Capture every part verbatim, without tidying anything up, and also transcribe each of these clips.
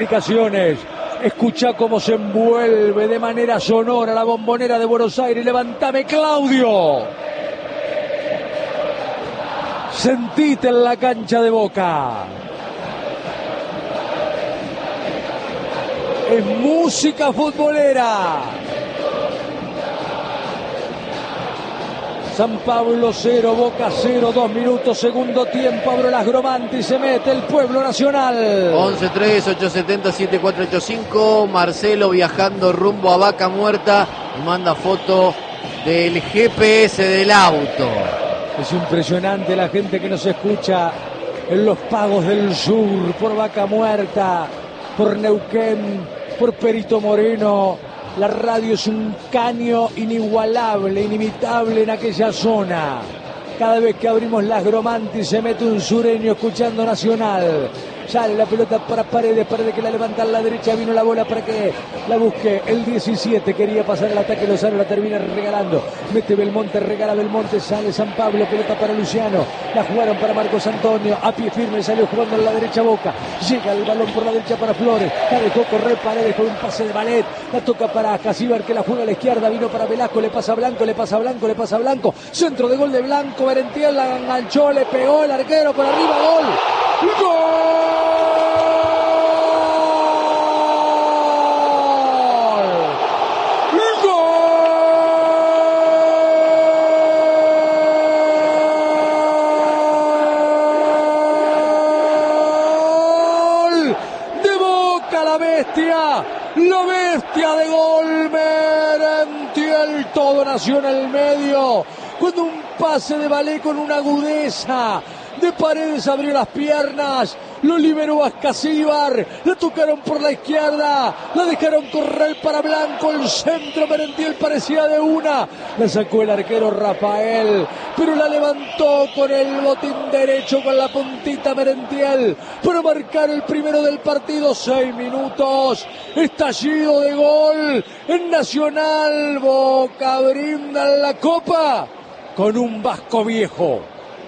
Comunicaciones. Escucha cómo se envuelve de manera sonora la Bombonera de Buenos Aires. Levántame, Claudio. Sentite en la cancha de Boca. Es música futbolera. San Pablo cero, Boca cero, dos minutos, segundo tiempo. Abro las Gromanti y se mete el Pueblo Nacional. once tres, ocho siete cero, siete cuatro ocho cinco. Marcelo viajando rumbo a Vaca Muerta y manda foto del G P S del auto. Es impresionante la gente que nos escucha en los Pagos del Sur, por Vaca Muerta, por Neuquén, por Perito Moreno. La radio es un caño inigualable, inimitable en aquella zona. Cada vez que abrimos las Gromanti se mete un sureño escuchando Nacional. Sale la pelota para Paredes, Paredes que la levanta a la derecha, vino la bola para que la busque. El diecisiete quería pasar el ataque, Lozano la termina regalando. Mete Belmonte, regala Belmonte, sale San Pablo, pelota para Luciano. La jugaron para Marcos Antonio, a pie firme salió jugando en la derecha Boca. Llega el balón por la derecha para Flores, la dejó correr Paredes con un pase de ballet. La toca para Casíbar que la juega a la izquierda, vino para Velasco, le pasa a Blanco, le pasa a Blanco, le pasa a Blanco. Centro de gol de Blanco, Merentiel la enganchó, le pegó el arquero por arriba, gol. ¡Gol! La bestia de gol, Merentiel, todo nació en el medio, cuando un pase de ballet con una agudeza de Paredes abrió las piernas, lo liberó a Casíbar, la tocaron por la izquierda, la dejaron correr para Blanco, el centro Merentiel parecía de una, la sacó el arquero Rafael, pero la levantó con el botín derecho, con la puntita Merentiel, para marcar el primero del partido. Seis minutos, estallido de gol en Nacional. Boca brinda la copa con un Vasco Viejo.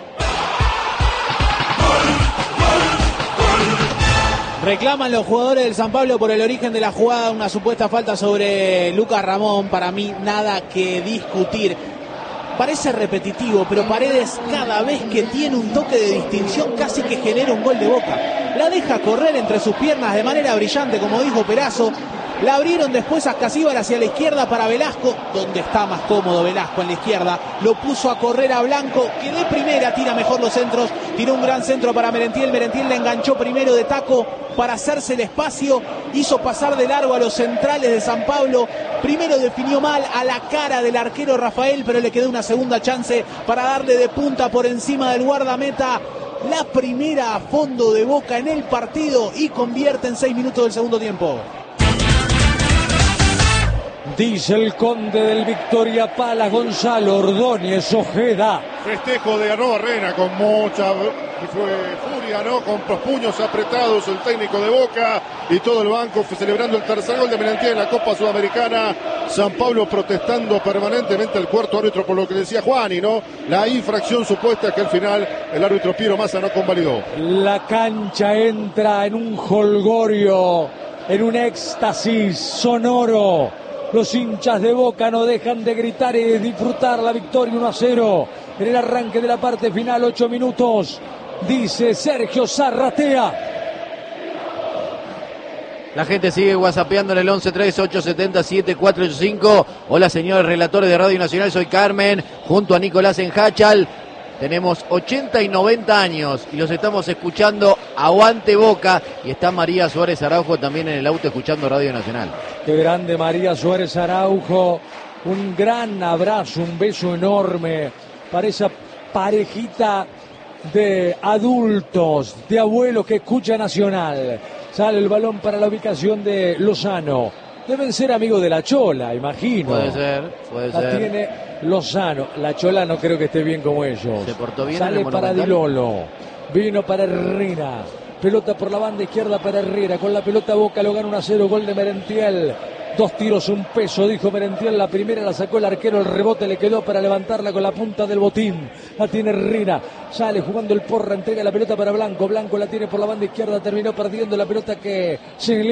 Reclaman los jugadores del San Pablo por el origen de la jugada, una supuesta falta sobre Lucas Ramón. Para mí nada que discutir. Parece repetitivo, pero Paredes cada vez que tiene un toque de distinción casi que genera un gol de Boca. La deja correr entre sus piernas de manera brillante, como dijo Perazo. La abrieron después a Casíbar hacia la izquierda para Velasco, donde está más cómodo Velasco en la izquierda. Lo puso a correr a Blanco, que de primera tira mejor los centros. Tiró un gran centro para Merentiel. Merentiel la enganchó primero de taco para hacerse el espacio. Hizo pasar de largo a los centrales de San Pablo. Primero definió mal a la cara del arquero Rafael, pero le quedó una segunda chance para darle de punta por encima del guardameta. La primera a fondo de Boca en el partido y convierte en seis minutos del segundo tiempo. Dice el conde del Victoria Pala, Gonzalo Ordóñez Ojeda. Festejo de Arrobarrena con mucha furia, ¿no? Con los puños apretados el técnico de Boca y todo el banco celebrando el tercer gol de Merentiel en la Copa Sudamericana. San Pablo protestando permanentemente al cuarto árbitro por lo que decía Juani, ¿no? La infracción supuesta que al final el árbitro Piero Massa no convalidó. La cancha entra en un jolgorio, en un éxtasis sonoro. Los hinchas de Boca no dejan de gritar y de disfrutar la victoria uno a cero en el arranque de la parte final, ocho minutos. Dice Sergio Zarratea. La gente sigue whatsappeando en el once tres, ocho siete cero, siete cuatro ocho cinco. Hola señores relatores de Radio Nacional, soy Carmen, junto a Nicolás Enjachal. Tenemos ochenta y noventa años y los estamos escuchando. Aguante Boca. Y está María Suárez Araujo también en el auto escuchando Radio Nacional. Qué grande María Suárez Araujo. Un gran abrazo, un beso enorme para esa parejita de adultos, de abuelos que escucha Nacional. Sale el balón para la ubicación de Lozano. Deben ser amigos de la Chola, imagino. Puede ser, puede la ser. Tiene Lozano. La Chola no creo que esté bien como ellos. Se portó bien. Sale en el para Di Monumental. Lolo. Vino para Herrera. Pelota por la banda izquierda para Herrera. Con la pelota Boca lo gana uno a cero. Gol de Merentiel. Dos tiros, un peso, dijo Merentiel. La primera la sacó el arquero, el rebote le quedó para levantarla con la punta del botín. La tiene Rina, sale jugando el Porra, entrega la pelota para Blanco. Blanco la tiene por la banda izquierda, terminó perdiendo la pelota que sin